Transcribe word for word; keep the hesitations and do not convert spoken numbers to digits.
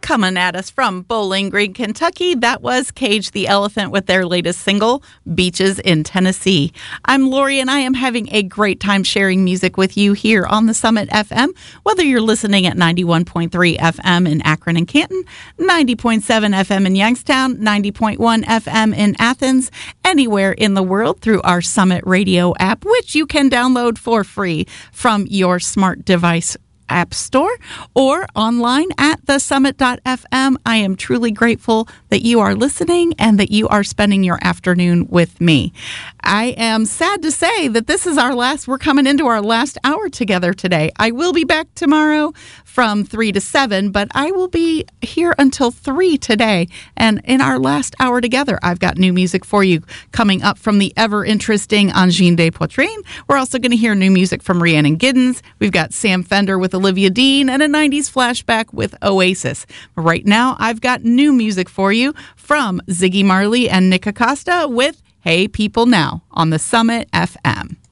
Coming at us from Bowling Green, Kentucky, that was Cage the Elephant with their latest single, Beaches in Tennessee. I'm Lori, and I am having a great time sharing music with you here on the Summit F M, whether you're listening at ninety-one point three F M in Akron and Canton, ninety point seven F M in Youngstown, ninety point one F M in Athens, anywhere in the world through our Summit Radio app, which you can download for free from your smart device app store or online at the summit dot f m. I am truly grateful that you are listening and that you are spending your afternoon with me. I am sad to say that this is our last, we're coming into our last hour together today. I will be back tomorrow from three to seven, but I will be here until three today. And in our last hour together, I've got new music for you coming up from the ever interesting Angine de Poitrine. We're also going to hear new music from Rhiannon Giddens. We've got Sam Fender with Olivia Dean and a nineties flashback with Oasis. Right now, I've got new music for you from Ziggy Marley and Nick Acosta with Hey People Now on the Summit F M.